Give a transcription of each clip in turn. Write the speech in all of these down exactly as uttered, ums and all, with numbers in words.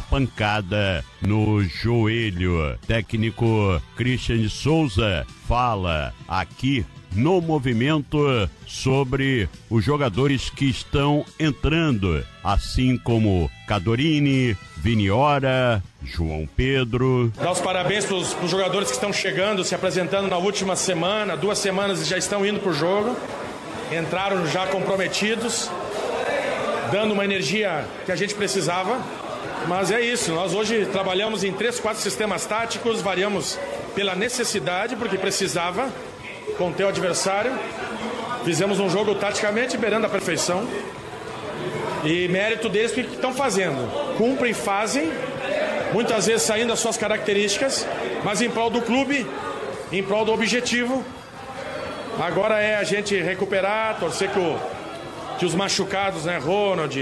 pancada no joelho. Técnico Christian de Souza fala aqui no movimento sobre os jogadores que estão entrando, assim como Cadorini, Viniora, João Pedro. Dar os parabéns para os jogadores que estão chegando, se apresentando na última semana, duas semanas já estão indo para o jogo, entraram já comprometidos, dando uma energia que a gente precisava. Mas é isso, nós hoje trabalhamos em três, quatro sistemas táticos, variamos pela necessidade, porque precisava conter o adversário. Fizemos um jogo taticamente beirando a perfeição. E mérito deles porque estão fazendo. Cumprem, fazem, muitas vezes saindo das suas características, mas em prol do clube, em prol do objetivo. Agora é a gente recuperar, torcer que, o, que os machucados, né, Ronald,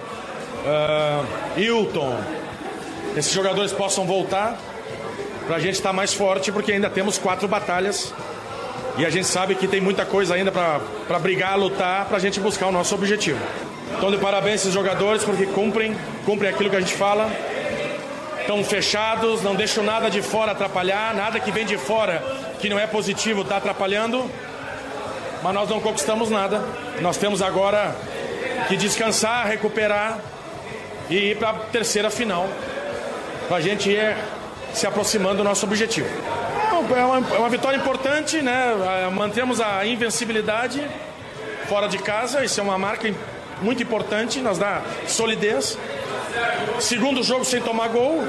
uh, Hilton, esses jogadores possam voltar, para a gente estar mais forte, porque ainda temos quatro batalhas. E a gente sabe que tem muita coisa ainda para brigar, lutar, para a gente buscar o nosso objetivo. Então, de parabéns esses jogadores, porque cumprem, cumprem aquilo que a gente fala. Estão fechados, não deixam nada de fora atrapalhar, nada que vem de fora que não é positivo está atrapalhando. Mas nós não conquistamos nada. Nós temos agora que descansar, recuperar e ir para a terceira final, para a gente ir se aproximando do nosso objetivo. É uma, é uma vitória importante, né? Mantemos a invencibilidade fora de casa, isso é uma marca muito importante, nos dá solidez. Segundo jogo sem tomar gol,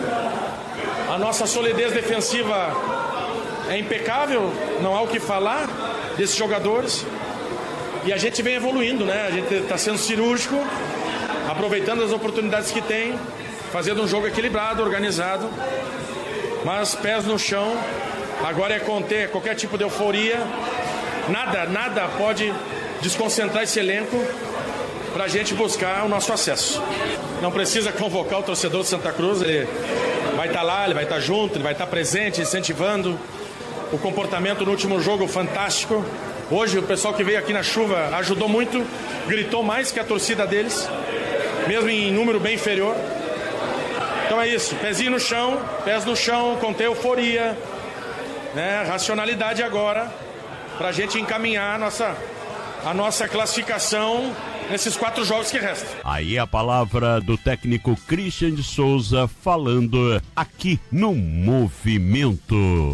a nossa solidez defensiva é impecável, não há o que falar desses jogadores. E a gente vem evoluindo, né? A gente está sendo cirúrgico, aproveitando as oportunidades que tem, fazendo um jogo equilibrado, organizado, mas pés no chão. Agora é conter qualquer tipo de euforia. Nada, nada pode desconcentrar esse elenco para a gente buscar o nosso acesso. Não precisa convocar o torcedor de Santa Cruz, ele vai estar lá, ele vai estar junto, ele vai estar presente, incentivando. O comportamento no último jogo fantástico. Hoje o pessoal que veio aqui na chuva ajudou muito, gritou mais que a torcida deles, mesmo em número bem inferior. Então é isso, pezinho no chão, pés no chão, conter euforia, né? Racionalidade agora, para a gente encaminhar a nossa, a nossa classificação nesses quatro jogos que restam. Aí a palavra do técnico Christian de Souza falando aqui no Movimento.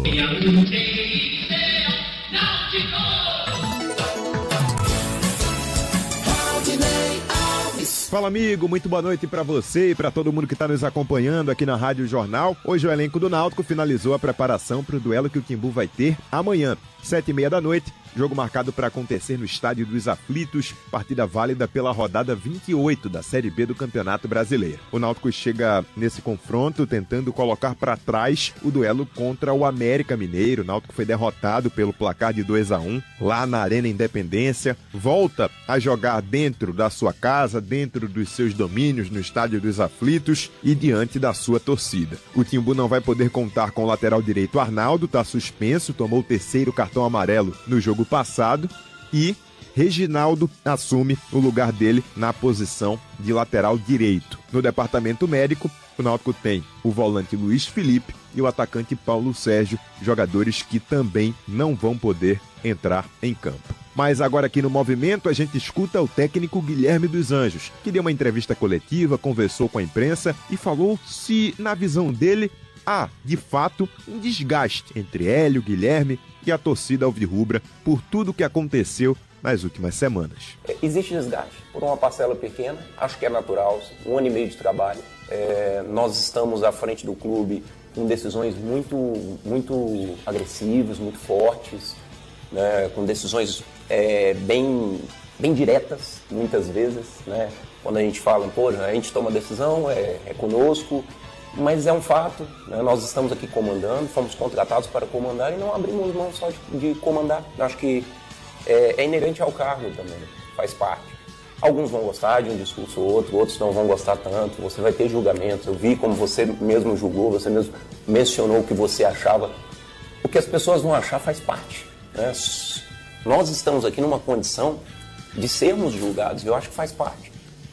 Fala, amigo, muito boa noite para você e para todo mundo que está nos acompanhando aqui na Rádio Jornal. Hoje o elenco do Náutico finalizou a preparação para o duelo que o Timbu vai ter amanhã, sete e meia da noite. Jogo marcado para acontecer no Estádio dos Aflitos, partida válida pela rodada vinte e oito da Série B do Campeonato Brasileiro. O Náutico chega nesse confronto tentando colocar para trás o duelo contra o América Mineiro. O Náutico foi derrotado pelo placar de dois a um lá na Arena Independência. Volta a jogar dentro da sua casa, dentro dos seus domínios no Estádio dos Aflitos e diante da sua torcida. O Timbu não vai poder contar com o lateral direito Arnaldo, está suspenso, tomou o terceiro cartão amarelo no jogo passado, e Reginaldo assume o lugar dele na posição de lateral direito. No departamento médico, o Náutico tem o volante Luiz Felipe e o atacante Paulo Sérgio, jogadores que também não vão poder entrar em campo. Mas agora aqui no Movimento a gente escuta o técnico Guilherme dos Anjos, que deu uma entrevista coletiva, conversou com a imprensa e falou se, na visão dele, há, de fato, um desgaste entre Hélio, Guilherme e a torcida alvirrubra por tudo o que aconteceu nas últimas semanas. Existe desgaste por uma parcela pequena, acho que é natural, um ano e meio de trabalho. É, nós estamos à frente do clube com decisões muito, muito agressivas, muito fortes, né, com decisões é, bem, bem diretas, muitas vezes, né? Quando a gente fala, pô, a gente toma decisão, é, é conosco, mas é um fato, né? Nós estamos aqui comandando, fomos contratados para comandar e não abrimos mão só de, de comandar. Acho que é, é inerente ao cargo também, faz parte. Alguns vão gostar de um discurso ou outro, outros não vão gostar tanto, você vai ter julgamentos. Eu vi como você mesmo julgou, você mesmo mencionou o que você achava. O que as pessoas vão achar faz parte, né? Nós estamos aqui numa condição de sermos julgados e eu acho que faz parte.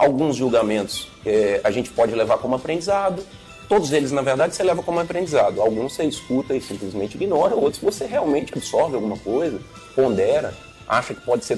Alguns julgamentos é, a gente pode levar como aprendizado. Todos eles, na verdade, você leva como aprendizado. Alguns você escuta e simplesmente ignora, outros você realmente absorve alguma coisa, pondera, acha que pode ser